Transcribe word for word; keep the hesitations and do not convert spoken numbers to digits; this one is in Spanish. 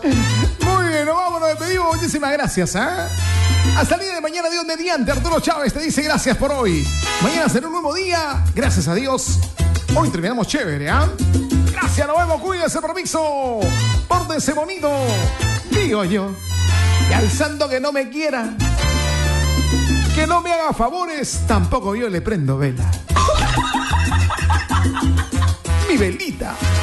Muy bien, nos vamos, nos despedimos. Muchísimas gracias, ¿eh? Hasta el día de mañana, Dios mediante. Arturo Chávez te dice gracias por hoy. Mañana será un nuevo día. Gracias a Dios. Hoy terminamos chévere, ¿ah? ¿eh? Gracias, nos vemos. Cuídense, permiso. Pórtense bonito. Digo yo. Y al santo que no me quiera, que no me haga favores, tampoco yo le prendo vela. Mi velita.